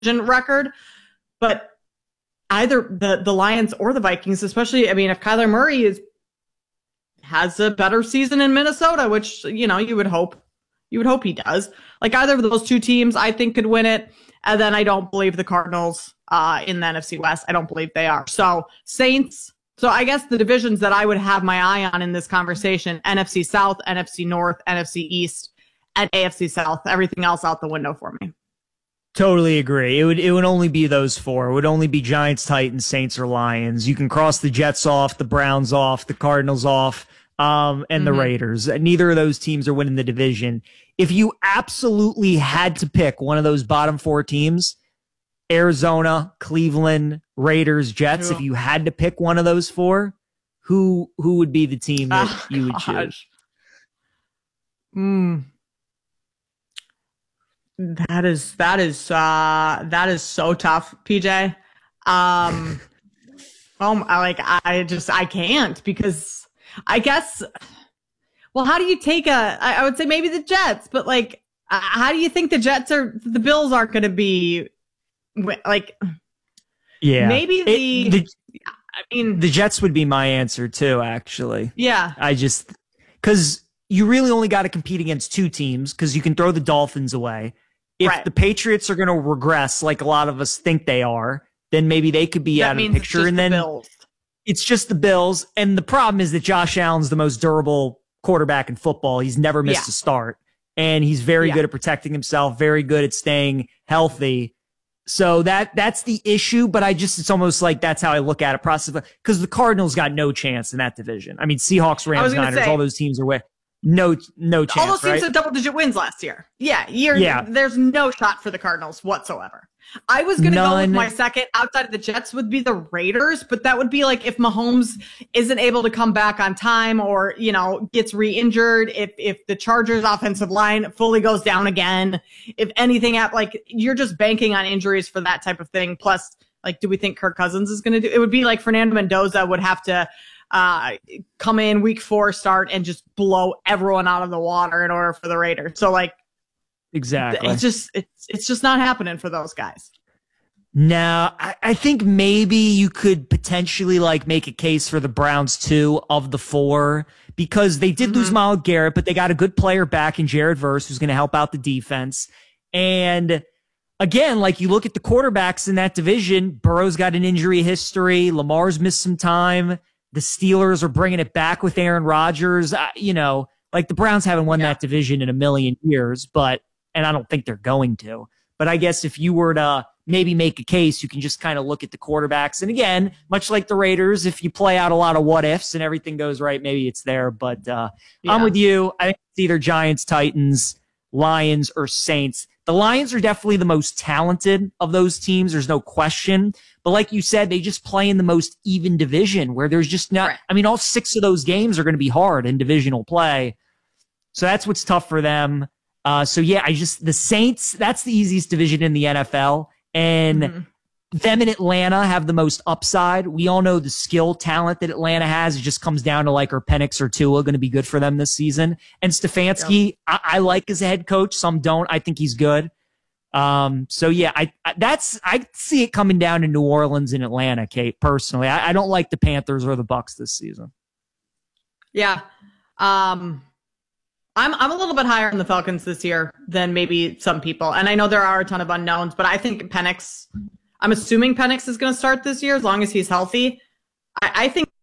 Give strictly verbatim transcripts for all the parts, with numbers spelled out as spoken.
record. But either the, the Lions or the Vikings, especially, I mean, if Kyler Murray is has a better season in Minnesota, which, you know, you would hope, you would hope he does. Like either of those two teams, I think could win it. And then I don't believe the Cardinals uh, in the N F C West. I don't believe they are. So Saints. So I guess the divisions that I would have my eye on in this conversation, N F C South, N F C North, N F C East, and A F C South. Everything else out the window for me. Totally agree. It would it would only be those four. It would only be Giants, Titans, Saints, or Lions. You can cross the Jets off, the Browns off, the Cardinals off, um, and mm-hmm. the Raiders. Neither of those teams are winning the division. If you absolutely had to pick one of those bottom four teams, Arizona, Cleveland, Raiders, Jets, Ooh. if you had to pick one of those four, who who would be the team that oh, you would gosh. choose? Hmm. That is that is uh, that is so tough, P J. Um, oh, like I just I can't because I guess. Well, how do you take a? I, I would say maybe the Jets, but like, uh, how do you think the Jets are? The Bills aren't going to be like. Yeah, maybe the, it, the. I mean, the Jets would be my answer too. Actually, yeah. I just because you really only got to compete against two teams because you can throw the Dolphins away. If right. the Patriots are going to regress like a lot of us think they are, then maybe they could be that out of the picture. And the then Bills. It's just the Bills. And the problem is that Josh Allen's the most durable quarterback in football. He's never missed yeah. a start. And he's very yeah. good at protecting himself, very good at staying healthy. So that that's the issue. But I just, it's almost like that's how I look at it. Process because the Cardinals got no chance in that division. I mean, Seahawks, Rams, Niners, say, all those teams are way. No, no chance. All those teams right? had double-digit wins last year. Yeah, you're, yeah. There's no shot for the Cardinals whatsoever. I was going to go with my second outside of the Jets would be the Raiders, but that would be like if Mahomes isn't able to come back on time or, you know, gets re-injured, if if the Chargers offensive line fully goes down again, if anything, at like you're just banking on injuries for that type of thing. Plus, like, do we think Kirk Cousins is going to do? It would be like Fernando Mendoza would have to uh, come in week four start and just blow everyone out of the water in order for the Raiders. So like, exactly. It's just, it's, it's just not happening for those guys. No, I, I think maybe you could potentially like make a case for the Browns too of the four because they did mm-hmm. lose Myles Garrett, but they got a good player back in Jared Verse who's going to help out the defense. And again, like you look at the quarterbacks in that division, Burrow's got an injury history. Lamar's missed some time. The Steelers are bringing it back with Aaron Rodgers. Uh, you know, like the Browns haven't won yeah. that division in a million years, but, and I don't think they're going to, but I guess if you were to maybe make a case, you can just kind of look at the quarterbacks. And again, much like the Raiders, if you play out a lot of what ifs and everything goes right, maybe it's there, but, uh, yeah. I'm with you. I think it's either Giants, Titans, Lions, or Saints. The Lions are definitely the most talented of those teams. There's no question. But like you said, they just play in the most even division where there's just not, right. I mean, all six of those games are going to be hard in divisional play. So that's what's tough for them. Uh, so yeah, I just, the Saints, that's the easiest division in the N F L. And mm-hmm. them and Atlanta have the most upside. We all know the skill talent that Atlanta has. It just comes down to like, are Penix or Tua going to be good for them this season? And Stefanski, yep. I, I like as a head coach. Some don't. I think he's good. Um, so yeah, I, I, that's, I see it coming down to New Orleans and Atlanta, Kate, personally. I, I don't like the Panthers or the Bucks this season. Yeah. Um, I'm, I'm a little bit higher on the Falcons this year than maybe some people. And I know there are a ton of unknowns, but I think Penix, I'm assuming Penix is going to start this year as long as he's healthy. I, I think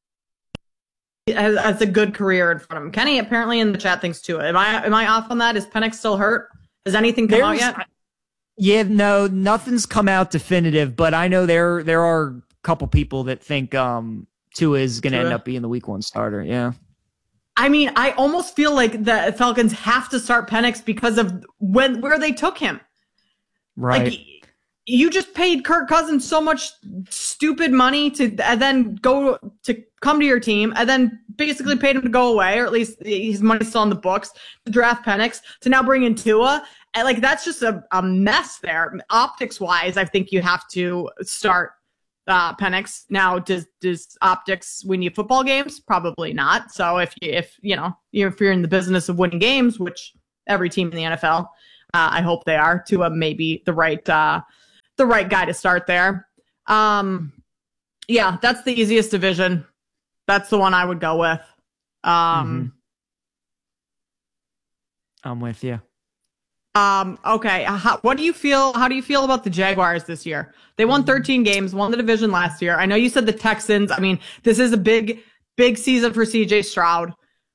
he has, has a good career in front of him. Kenny apparently in the chat thinks too. Am I, am I off on that? Is Penix still hurt? Has anything come There's, out yet? Yeah, no, nothing's come out definitive, but I know there there are a couple people that think um, Tua is going to end up being the week one starter. Yeah. I mean, I almost feel like the Falcons have to start Penix because of when where they took him. Right. Like, you just paid Kirk Cousins so much stupid money to and then go to come to your team and then basically paid him to go away, or at least his money's still on the books, to draft Penix, to now bring in Tua. And like, that's just a, a mess there. Optics wise, I think you have to start uh, Penix. Now, does, does optics win you football games? Probably not. So if you, if, you know, if you're in the business of winning games, which every team in the N F L, uh, I hope they are, Tua maybe the right, uh, the right guy to start there. Um, yeah, that's the easiest division. That's the one I would go with. Um, mm-hmm. I'm with you. Um, okay. How, what do you feel? How do you feel about the Jaguars this year? They won thirteen games, won the division last year. I know you said the Texans. I mean, this is a big, big season for C J Stroud.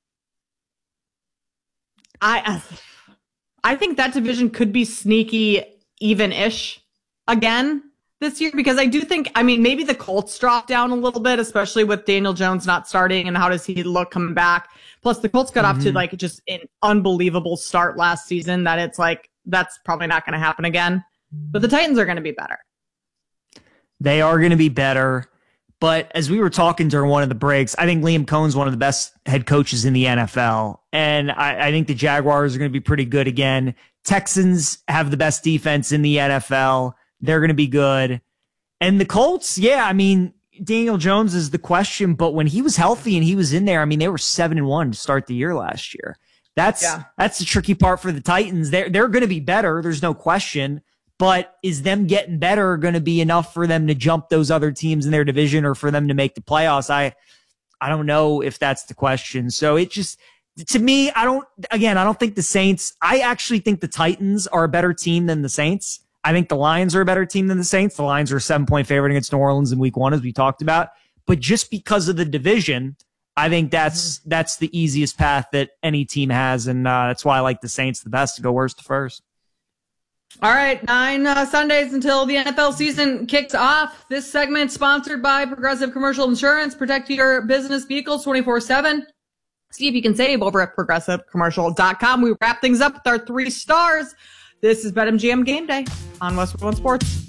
I, I think that division could be sneaky even-ish again this year, because I do think, I mean, maybe the Colts drop down a little bit, especially with Daniel Jones not starting, and how does he look coming back? Plus, the Colts got mm-hmm. off to like just an unbelievable start last season that it's like, that's probably not going to happen again. But the Titans are going to be better. They are going to be better. But as we were talking during one of the breaks, I think Liam Cohen's one of the best head coaches in the N F L. And I, I think the Jaguars are going to be pretty good again. Texans have the best defense in the N F L. They're going to be good. And the Colts, yeah, I mean, Daniel Jones is the question, but when he was healthy and he was in there, I mean, they were seven and one to start the year last year. That's yeah. that's the tricky part for the Titans. They're they're going to be better. There's no question. But is them getting better going to be enough for them to jump those other teams in their division or for them to make the playoffs? I I don't know if that's the question. So it just, to me, I don't, again, I don't think the Saints, I actually think the Titans are a better team than the Saints. I think the Lions are a better team than the Saints. The Lions are a seven point favorite against New Orleans in week one, as we talked about. But just because of the division, I think that's, mm-hmm. that's the easiest path that any team has. And uh, that's why I like the Saints the best to go worst to first. All right, nine uh, Sundays until the N F L season kicks off. This segment sponsored by Progressive Commercial Insurance. Protect your business vehicles twenty-four seven. See if you can save over at progressive commercial dot com. We wrap things up with our three stars. This is BetMGM Game Day on Westwood One Sports.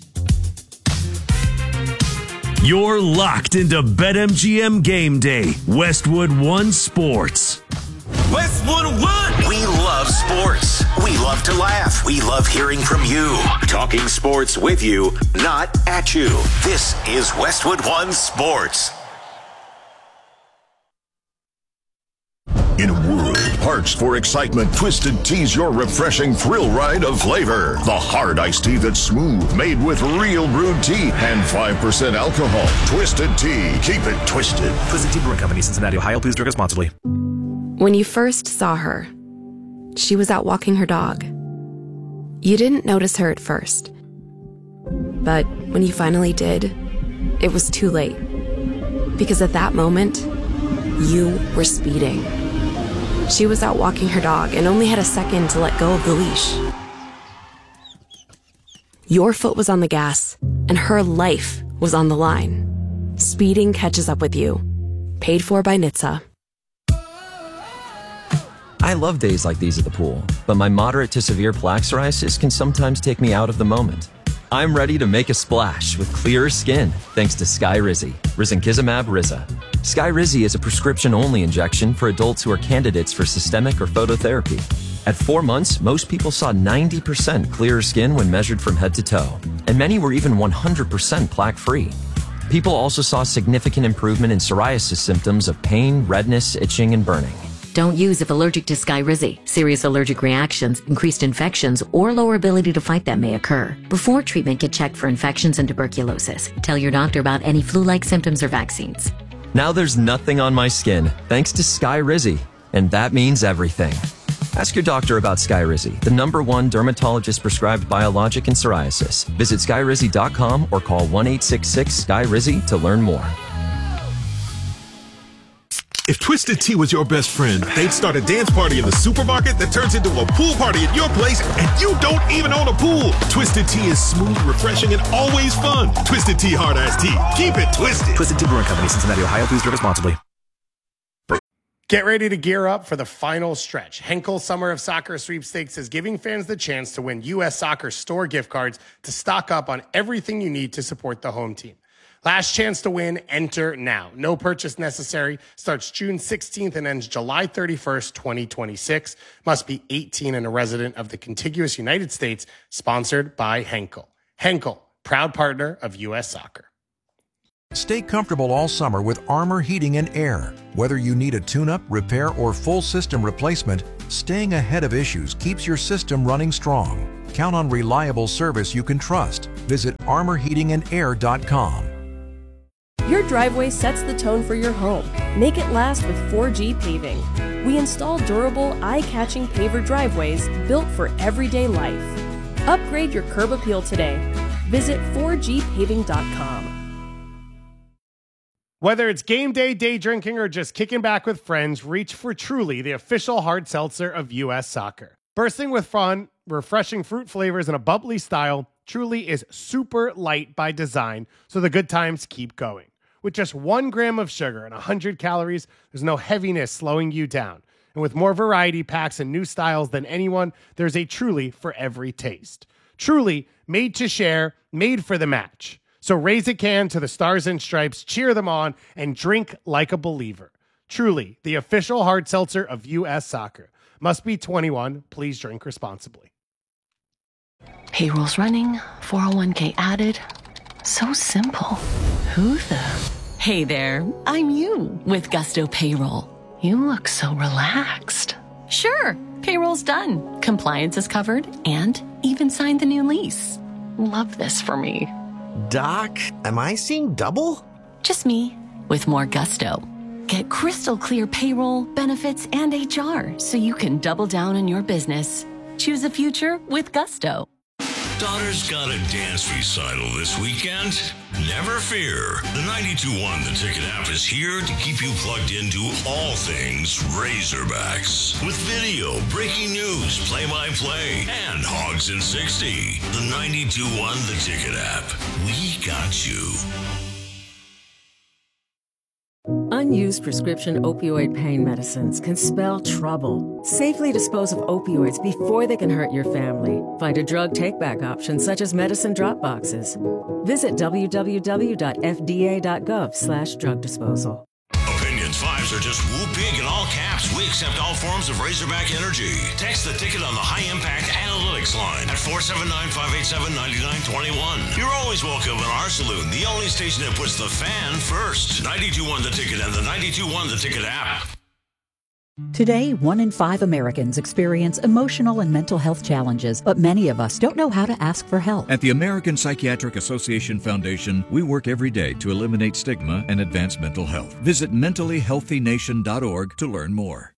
You're locked into BetMGM Game Day, Westwood One Sports. Westwood One! We love sports. We love to laugh. We love hearing from you. Talking sports with you, not at you. This is Westwood One Sports. In a world parched for excitement, Twisted Tea's your refreshing thrill ride of flavor. The hard iced tea that's smooth, made with real brewed tea and five percent alcohol. Twisted Tea. Keep it twisted. Twisted Tea Brewing Company, Cincinnati, Ohio. Please drink responsibly. When you first saw her, she was out walking her dog. You didn't notice her at first. But when you finally did, it was too late. Because at that moment, you were speeding. She was out walking her dog and only had a second to let go of the leash. Your foot was on the gas, and her life was on the line. Speeding catches up with you. Paid for by N H T S A. I love days like these at the pool, but my moderate to severe plaque psoriasis can sometimes take me out of the moment. I'm ready to make a splash with clearer skin thanks to Skyrizi, risankizumab Riza. Skyrizi is a prescription-only injection for adults who are candidates for systemic or phototherapy. At four months, most people saw ninety percent clearer skin when measured from head to toe, and many were even one hundred percent plaque-free. People also saw significant improvement in psoriasis symptoms of pain, redness, itching, and burning. Don't use if allergic to Skyrizi. Serious allergic reactions, increased infections, or lower ability to fight them may occur. Before treatment, get checked for infections and tuberculosis. Tell your doctor about any flu-like symptoms or vaccines. Now there's nothing on my skin, thanks to Skyrizi, and that means everything. Ask your doctor about Skyrizi, the number one dermatologist-prescribed biologic in psoriasis. Visit skyrizi dot com or call one eight six six Sky Rizi to learn more. If Twisted Tea was your best friend, they'd start a dance party in the supermarket that turns into a pool party at your place, and you don't even own a pool. Twisted Tea is smooth, refreshing, and always fun. Twisted Tea Hard Iced Tea. Keep it twisted. Twisted Tea Brewing Company, Cincinnati, Ohio. Please drink responsibly. Get ready to gear up for the final stretch. Henkel Summer of Soccer Sweepstakes is giving fans the chance to win U S Soccer store gift cards to stock up on everything you need to support the home team. Last chance to win, enter now. No purchase necessary. Starts June sixteenth and ends July thirty-first, twenty twenty-six. Must be eighteen and a resident of the contiguous United States. Sponsored by Henkel. Henkel, proud partner of U S Soccer. Stay comfortable all summer with Armor Heating and Air. Whether you need a tune-up, repair, or full system replacement, staying ahead of issues keeps your system running strong. Count on reliable service you can trust. Visit armor heating and air dot com. Your driveway sets the tone for your home. Make it last with four G Paving. We install durable, eye-catching paver driveways built for everyday life. Upgrade your curb appeal today. Visit four G paving dot com. Whether it's game day, day drinking, or just kicking back with friends, reach for Truly, the official hard seltzer of U S Soccer. Bursting with fun, refreshing fruit flavors, and a bubbly style, Truly is super light by design, so the good times keep going. With just one gram of sugar and one hundred calories, there's no heaviness slowing you down. And with more variety packs and new styles than anyone, there's a Truly for every taste. Truly, made to share, made for the match. So raise a can to the Stars and Stripes, cheer them on, and drink like a believer. Truly, the official hard seltzer of U S Soccer. Must be twenty-one. Please drink responsibly. Payroll's running, four oh one k added. So simple. Who the? Hey there, I'm you with Gusto Payroll. You look so relaxed. Sure, payroll's done. Compliance is covered and even signed the new lease. Love this for me. Doc, am I seeing double? Just me, with more gusto. Get crystal clear payroll, benefits, and H R so you can double down on your business. Choose a future with Gusto. Daughter's got a dance recital this weekend? Never fear. The ninety-two point one The Ticket app is here to keep you plugged into all things Razorbacks. With video, breaking news, play-by-play, and Hogs in sixty. The ninety-two point one The Ticket app. We got you. Unused prescription opioid pain medicines can spell trouble. Safely dispose of opioids before they can hurt your family. Find a drug take-back option such as medicine drop boxes. Visit w w w dot f d a dot gov slash drug disposal. Opinions fives are just whoop big in all caps. We accept all forms of Razorback energy. Text the ticket on the high impact analytics line at four seven nine, five eight seven, nine nine two one. You're always welcome in our saloon, the only station that puts the fan first. ninety-two point one The Ticket and the ninety-two point one The Ticket app. Today, one in five Americans experience emotional and mental health challenges, but many of us don't know how to ask for help. At the American Psychiatric Association Foundation, we work every day to eliminate stigma and advance mental health. Visit mentally healthy nation dot org to learn more.